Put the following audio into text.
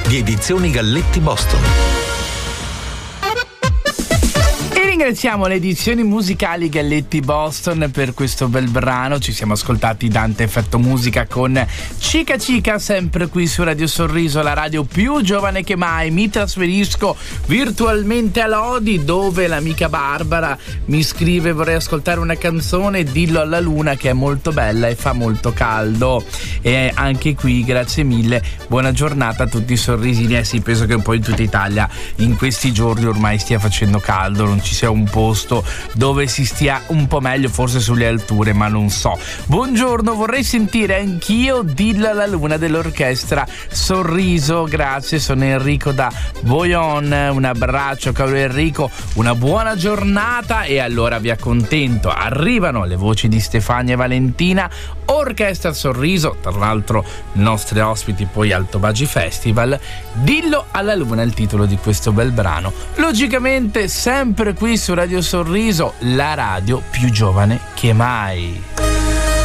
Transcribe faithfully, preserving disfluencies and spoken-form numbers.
di Edizioni Galletti Boston. Ringraziamo le edizioni musicali Galletti Boston per questo bel brano. Ci siamo ascoltati Dante Effetto Musica con Cica Cica, sempre qui su Radio Sorriso, la radio più giovane che mai. Mi trasferisco virtualmente a Lodi, dove l'amica Barbara mi scrive: vorrei ascoltare una canzone, dillo alla luna che è molto bella e fa molto caldo. E anche qui grazie mille, buona giornata a tutti i sorrisini. Eh sì, penso che un po' in tutta Italia in questi giorni ormai stia facendo caldo, non ci sia un posto dove si stia un po' meglio, forse sulle alture, ma non so. Buongiorno, vorrei sentire anch'io Dillo alla luna dell'orchestra Sorriso. Grazie, sono Enrico da Boyon. Un abbraccio caro Enrico, una buona giornata. E allora vi accontento, arrivano le voci di Stefania e Valentina, Orchestra Sorriso, tra l'altro nostri ospiti poi al Tobagi Festival. Dillo alla luna, il titolo di questo bel brano, logicamente sempre qui su Radio Sorriso, la radio più giovane che mai.